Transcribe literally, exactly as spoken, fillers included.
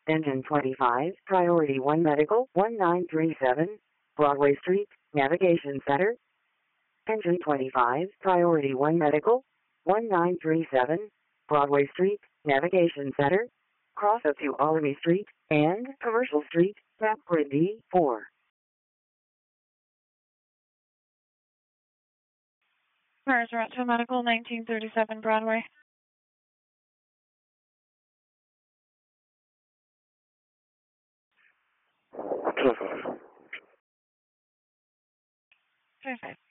Engine twenty-five, Priority one Medical, one nine three seven, Broadway Street, Navigation Center. Engine twenty-five, Priority one Medical, one nine three seven, Broadway Street, Navigation Center. Cross up to Alamy Street and Commercial Street, map grid D four. Cars route to Medical, nineteen thirty-seven Broadway. Two five. Two five.